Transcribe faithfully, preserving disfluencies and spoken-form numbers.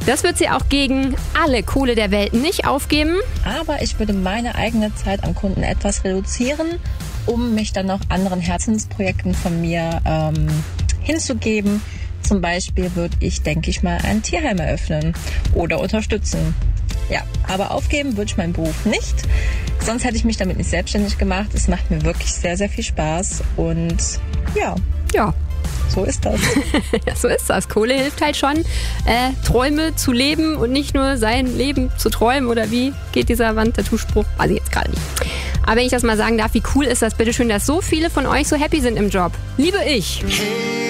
Das wird sie auch gegen alle Kohle der Welt nicht aufgeben. Aber ich würde meine eigene Zeit am Kunden etwas reduzieren, um mich dann noch anderen Herzensprojekten von mir ähm, hinzugeben. Zum Beispiel würde ich, denke ich mal, ein Tierheim eröffnen oder unterstützen. Ja, aber aufgeben würde ich meinen Beruf nicht. Sonst hätte ich mich damit nicht selbstständig gemacht. Es macht mir wirklich sehr, sehr viel Spaß. Und ja, Ja, so ist das. ja, so ist das. Kohle hilft halt schon, äh, Träume zu leben und nicht nur sein Leben zu träumen. Oder wie geht dieser Wandtattoo-Spruch? Weiß ich jetzt gerade nicht. Aber wenn ich das mal sagen darf, wie cool ist das bitte schön, dass so viele von euch so happy sind im Job. Liebe ich.